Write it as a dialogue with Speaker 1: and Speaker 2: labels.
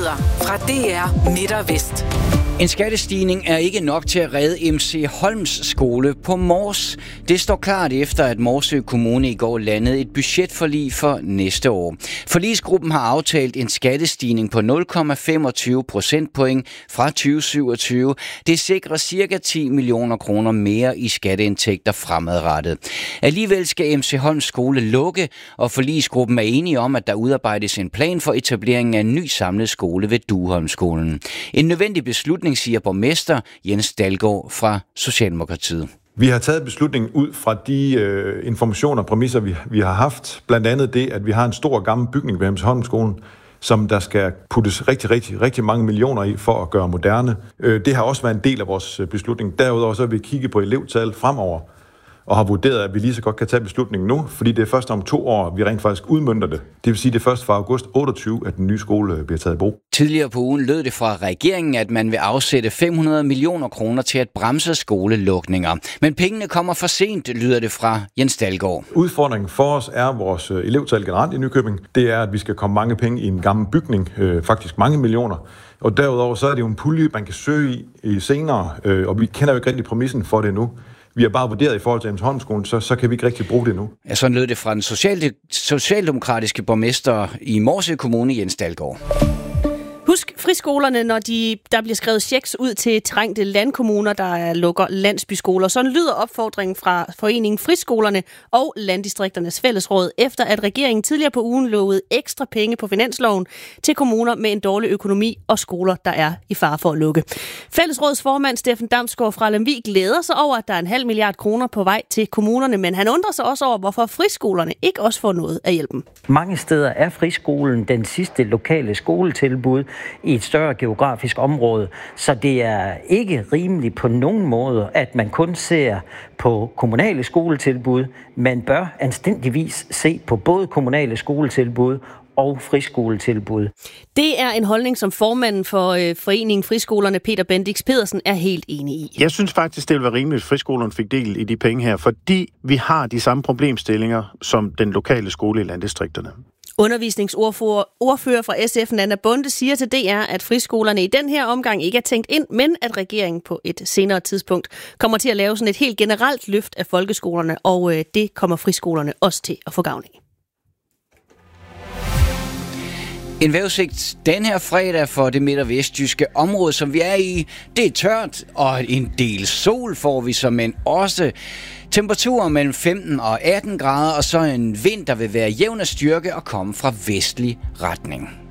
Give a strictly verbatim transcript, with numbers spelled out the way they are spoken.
Speaker 1: Nyheder fra D R Midt og Vest.
Speaker 2: En skattestigning er ikke nok til at redde M C Holms skole på Mors. Det står klart efter, at Morsø Kommune i går landede et budgetforlig for næste år. Forligsgruppen har aftalt en skattestigning på nul komma femogtyve procentpoint fra tyve syvogtyve. Det sikrer cirka ti millioner kroner mere i skatteindtægter fremadrettet. Alligevel skal M C Holms skole lukke, og forligsgruppen er enige om, at der udarbejdes en plan for etableringen af en ny samlet skole ved Dueholmskolen. En nødvendig beslutning, siger borgmester Jens Dalgaard fra Socialdemokratiet.
Speaker 3: Vi har taget beslutningen ud fra de øh, informationer og præmisser, vi, vi har haft. Blandt andet det, at vi har en stor gammel bygning ved M C Holmskolen, som der skal puttes rigtig, rigtig, rigtig mange millioner i for at gøre moderne. Øh, det har også været en del af vores beslutning. Derudover så vil vi kigge på elevtal fremover, og har vurderet, at vi lige så godt kan tage beslutningen nu, fordi det er først om to år, vi rent faktisk udmønter det. Det vil sige, at det er først fra august otteogtyve, at den nye skole bliver taget i brug.
Speaker 2: Tidligere på ugen lød det fra regeringen, at man vil afsætte fem hundrede millioner kroner til at bremse skolelukninger. Men pengene kommer for sent, lyder det fra Jens Dalgaard.
Speaker 3: Udfordringen for os er vores elevtal generelt i Nykøbing. Det er, at vi skal komme mange penge i en gammel bygning, øh, faktisk mange millioner. Og derudover så er det jo en pulje, man kan søge i, i senere, øh, og vi kender jo ikke rigtig præmissen for det nu. Vi har bare vurderet i forhold til M C Holmskolen, så, så kan vi ikke rigtig bruge det nu.
Speaker 2: Ja, sådan lød det fra den social- socialdemokratiske borgmester i Morsø Kommune, Jens Dalgaard.
Speaker 4: Husk friskolerne, når de, der bliver skrevet checks ud til trængte landkommuner, der lukker landsbyskoler. Sådan lyder opfordringen fra Foreningen Friskolerne og Landdistrikternes Fællesråd, efter at regeringen tidligere på ugen lovede ekstra penge på finansloven til kommuner med en dårlig økonomi og skoler, der er i fare for at lukke. Fællesrådets formand Steffen Damsgaard fra Lemvig glæder sig over, at der er en halv milliard kroner på vej til kommunerne, men han undrer sig også over, hvorfor friskolerne ikke også får noget af hjælpen.
Speaker 5: Mange steder er friskolen den sidste lokale skoletilbud i et større geografisk område, så det er ikke rimeligt på nogen måde, at man kun ser på kommunale skoletilbud. Man bør anstændigvis se på både kommunale skoletilbud og friskoletilbud.
Speaker 4: Det er en holdning, som formanden for øh, Foreningen Friskolerne, Peter Bendix Pedersen, er helt enig i.
Speaker 6: Jeg synes faktisk, det ville være rimeligt, at friskolerne fik del i de penge her, fordi vi har de samme problemstillinger som den lokale skole i landdistrikterne.
Speaker 4: Undervisningsordfører fra S F, Nanna Bonde, siger til D R, at friskolerne i den her omgang ikke er tænkt ind, men at regeringen på et senere tidspunkt kommer til at lave sådan et helt generelt løft af folkeskolerne, og øh, det kommer friskolerne også til at få gavn af.
Speaker 2: En vejrudsigt den her fredag for det midt- og vestjyske område, som vi er i. Det er tørt, og en del sol får vi så, men også temperaturer mellem femten og atten grader, og så en vind, der vil være jævn af styrke og komme fra vestlig retning.